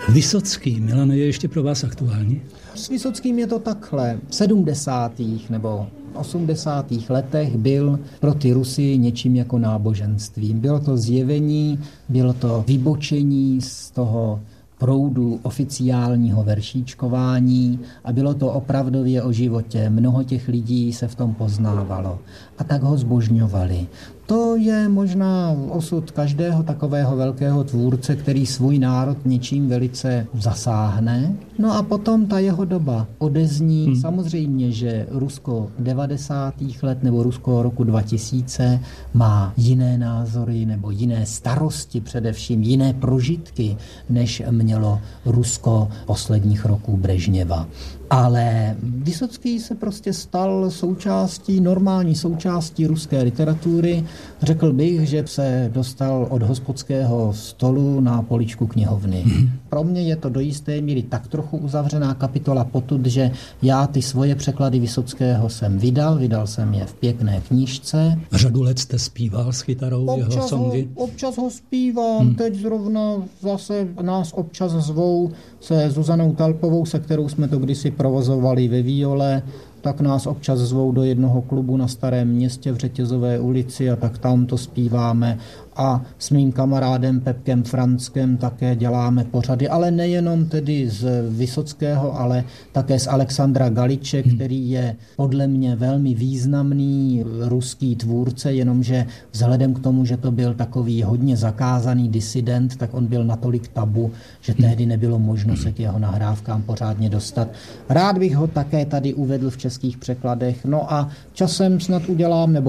Vysocký, Milane, je ještě pro vás aktuální? S Vysockým je to takhle. V 70. nebo 80. letech byl pro ty Rusy něčím jako náboženství. Bylo to zjevení, bylo to vybočení z toho proudu oficiálního veršíčkování a bylo to opravdově o životě. Mnoho těch lidí se v tom poznávalo a tak ho zbožňovali. To je možná osud každého takového velkého tvůrce, který svůj národ něčím velice zasáhne. No a potom ta jeho doba odezní. Samozřejmě, že Rusko 90. let nebo Rusko roku 2000 má jiné názory nebo jiné starosti, především jiné prožitky, než mělo Rusko posledních roků Brežněva. Ale Vysocký se prostě stal normální součástí ruské literatury. Řekl bych, že se dostal od hospodského stolu na poličku knihovny. Pro mě je to do jisté míry tak trochu uzavřená kapitola potud, že já ty svoje překlady Vysockého jsem vydal jsem je v pěkné knížce. Řadu let jste zpíval s kytarou jeho songy? Občas ho zpívám, teď zrovna zase nás občas zvou se Zuzanou Talpovou, se kterou jsme to kdysi provozovali ve viole, tak nás občas zvou do jednoho klubu na Starém Městě v Řetězové ulici a tak tam to zpíváme. A s mým kamarádem Pepkem Franckem také děláme pořady, ale nejenom tedy z Vysockého, ale také z Alexandra Galiče, který je podle mě velmi významný ruský tvůrce, jenomže vzhledem k tomu, že to byl takový hodně zakázaný disident, tak on byl natolik tabu, že tehdy nebylo možno se k jeho nahrávkám pořádně dostat. Rád bych ho také tady uvedl v českých překladech, no a časem snad udělám, nebo